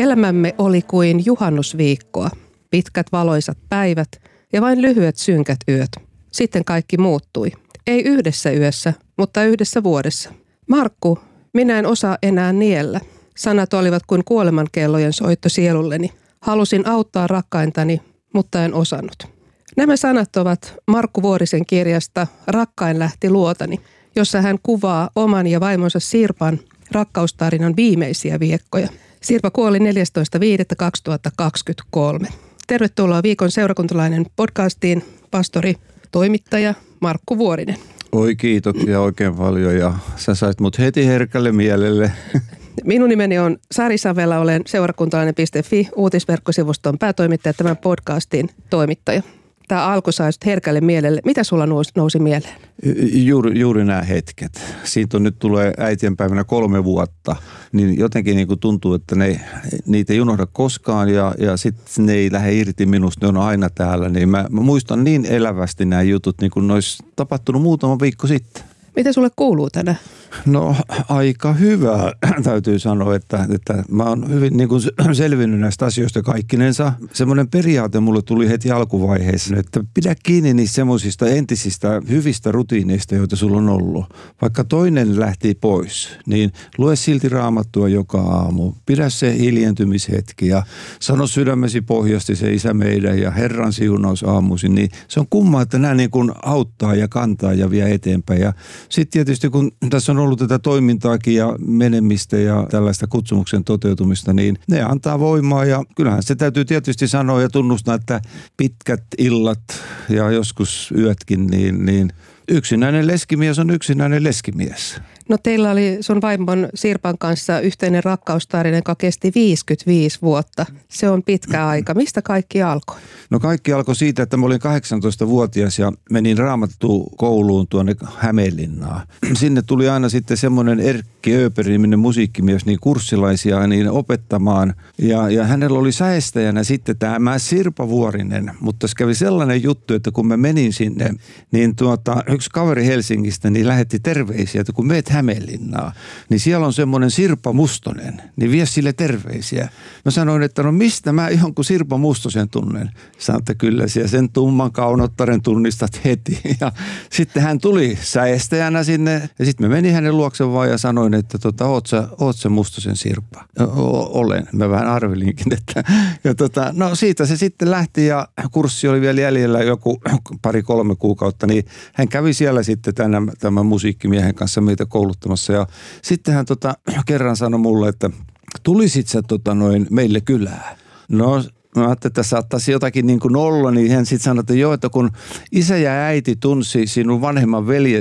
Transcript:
Elämämme oli kuin juhannusviikkoa. Pitkät valoisat päivät ja vain lyhyet synkät yöt. Sitten kaikki muuttui. Ei yhdessä yössä, mutta yhdessä vuodessa. Markku, minä en osaa enää niellä. Sanat olivat kuin kuolemankellojen soitto sielulleni. Halusin auttaa rakkaintani, mutta en osannut. Nämä sanat ovat Markku Vuorisen kirjasta Rakkain lähti luotani, jossa hän kuvaa oman ja vaimonsa Sirpan rakkaustarinan viimeisiä viikkoja. Sirpa kuoli 14.5.2023. Tervetuloa Viikon seurakuntalainen podcastiin, pastori, toimittaja Markku Vuorinen. Oi kiitoksia oikein paljon ja sä sait mut heti herkälle mielelle. Minun nimeni on Sari Savela, olen seurakuntalainen.fi uutisverkkosivuston päätoimittaja, tämän podcastin toimittaja. Tämä alku sai herkälle mielelle. Mitä sulla nousi mieleen? Juuri nämä hetket. Siitä on nyt tulee äitienpäivänä 3 vuotta, niin jotenkin niin kuin tuntuu, että niitä ei unohda koskaan ja sitten ne ei lähde irti minusta, ne on aina täällä. Niin mä muistan niin elävästi nämä jutut, niin kuin ne olisi tapahtunut muutama viikko sitten. Mitä sulle kuuluu tänään? No aika hyvä, täytyy sanoa, että mä oon hyvin niin kuin selvinnyt näistä asioista kaikkinensa. Semmoinen periaate mulle tuli heti alkuvaiheessa, että pidä kiinni niistä semmoisista entisistä hyvistä rutiineista, joita sulla on ollut. Vaikka toinen lähti pois, niin lue silti Raamattua joka aamu. Pidä se hiljentymishetki ja sano sydämesi pohjasti se Isä meidän ja Herran siunaus aamuisin. Niin se on kumma, että nämä niin kuin auttaa ja kantaa ja vie eteenpäin. Ja sitten tietysti kun tässä on ollut tätä toimintaakin ja menemistä ja tällaista kutsumuksen toteutumista, niin ne antaa voimaa ja kyllähän se täytyy tietysti sanoa ja tunnustaa, että pitkät illat ja joskus yötkin, niin yksinäinen leskimies on yksinäinen leskimies. No teillä oli sun vaimon Sirpan kanssa yhteinen rakkaustarina, joka kesti 55 vuotta. Se on pitkä aika. Mistä kaikki alkoi? No kaikki alkoi siitä, että mä olin 18-vuotias ja menin Raamattu-kouluun tuonne Hämeenlinnaan. Sinne tuli aina sitten semmoinen Erkki Ööperi-niminen musiikkimies niin kurssilaisia niin opettamaan. Ja hänellä oli säestäjänä sitten tämä Sirpa Vuorinen, mutta se kävi sellainen juttu, että kun mä menin sinne, niin yksi kaveri Helsingistä niin lähetti terveisiä, että kun meet Hämeenlinnaa, niin siellä on semmoinen Sirpa Mustonen, niin vie sille terveisiä. Mä sanoin, että no mistä mä jonkun Sirpa Mustosen tunnen? Sanoin, että kyllä siellä sen tumman kaunottaren tunnistat heti. Ja sitten hän tuli säestäjänä sinne ja sitten mä menin hänen luokse vaan ja sanoin, että oot sä Mustosen Sirpa? Olen. Mä vähän arvelinkin, että no siitä se sitten lähti ja kurssi oli vielä jäljellä joku 2-3 kuukautta, niin hän kävi siellä sitten tämän musiikkimiehen kanssa meitä kouluttamassa ja sitten hän kerran sanoi mulle, että tulisit sä meille kylään. No mä ajattelin, että saattaisi jotakin niin kuin olla, niin hän sitten sanoi, että joo, että kun isä ja äiti tunsi sinun vanhemman veljen